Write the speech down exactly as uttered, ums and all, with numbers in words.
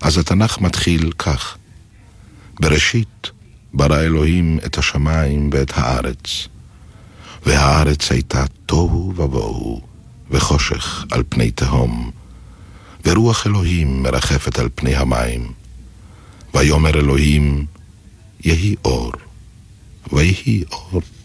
אז התנ"ך מתחיל כך: בראשית ברא אלוהים את השמיים ואת הארץ, והארץ הייתה תוהו ובוהו, וחושך על פני תהום, ורוח אלוהים מרחפת על פני המים. ויאמר אלוהים, יהי אור, ויהי אור.